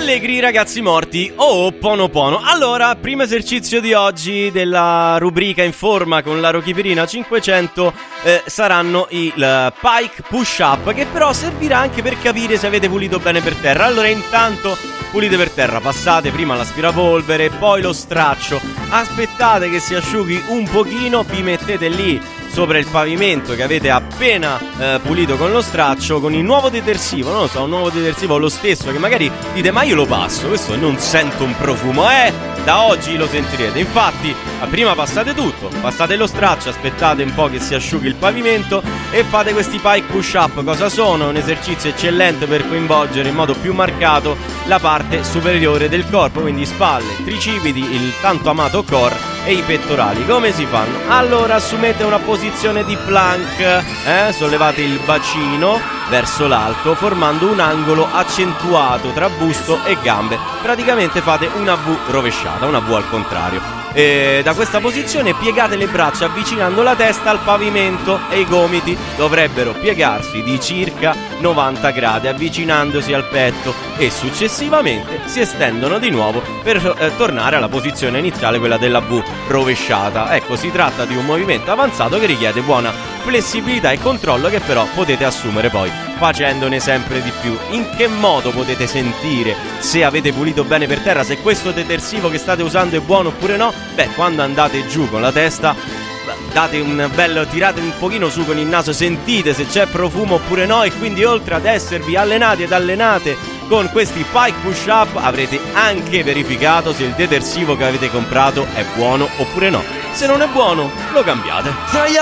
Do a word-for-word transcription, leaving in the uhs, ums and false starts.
Allegri ragazzi morti, oh Ponopono. Allora, primo esercizio di oggi della rubrica in forma con la Rochipirina cinquecento eh, saranno il uh, Pike Push Up, che però servirà anche per capire se avete pulito bene per terra. Allora intanto pulite per terra, passate prima l'aspirapolvere, poi lo straccio, aspettate che si asciughi un pochino, vi mettete lì sopra il pavimento che avete appena eh, pulito con lo straccio, con il nuovo detersivo, non lo so, un nuovo detersivo lo stesso, che magari dite ma io lo passo, questo non sento un profumo, eh? Da oggi lo sentirete. Infatti prima passate tutto, passate lo straccio, aspettate un po' che si asciughi il pavimento e fate questi Pike Push Up. Cosa sono? Un esercizio eccellente per coinvolgere in modo più marcato la parte superiore del corpo, quindi spalle, tricipiti, il tanto amato core e i pettorali. Come si fanno? Allora assumete una posizione di plank, eh? Sollevate il bacino verso l'alto formando un angolo accentuato tra busto e gambe, praticamente fate una V rovesciata, una V al contrario. E da questa posizione piegate le braccia avvicinando la testa al pavimento e i gomiti dovrebbero piegarsi di circa novanta gradi avvicinandosi al petto e successivamente si estendono di nuovo per eh, tornare alla posizione iniziale, quella della V rovesciata. Ecco, si tratta di un movimento avanzato che richiede buona flessibilità e controllo, che però potete assumere poi facendone sempre di più. In che modo potete sentire se avete pulito bene per terra, se questo detersivo che state usando è buono oppure no? Beh, quando andate giù con la testa, date un bel, tirate un pochino su con il naso, sentite se c'è profumo oppure no, e quindi oltre ad esservi allenati ed allenate con questi Pike Push Up avrete anche verificato se il detersivo che avete comprato è buono oppure no. Se non è buono, lo cambiate.